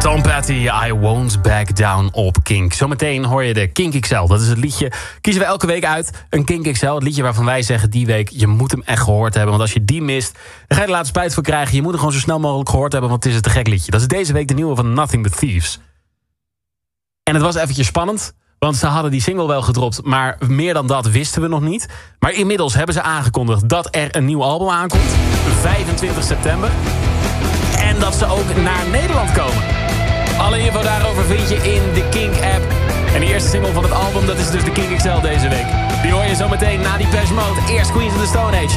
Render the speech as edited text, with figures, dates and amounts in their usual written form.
Tom Petty, I Won't Back Down op Kink. Zometeen hoor je de Kink XL. Dat is het liedje, kiezen we elke week uit. Een Kink XL, het liedje waarvan wij zeggen die week... je moet hem echt gehoord hebben, want als je die mist... dan ga je er later spijt voor krijgen. Je moet hem gewoon zo snel mogelijk gehoord hebben... want het is een te gek liedje. Dat is deze week de nieuwe van Nothing But Thieves. En het was eventjes spannend... want ze hadden die single wel gedropt... maar meer dan dat wisten we nog niet. Maar inmiddels hebben ze aangekondigd... dat er een nieuw album aankomt. 25 september. En dat ze ook naar Nederland komen. Alle info daarover vind je in de Kink-app. En de eerste single van het album, dat is dus de Kink XL deze week. Die hoor je zo meteen na die Depeche Mode. Eerst Queens of the Stone Age.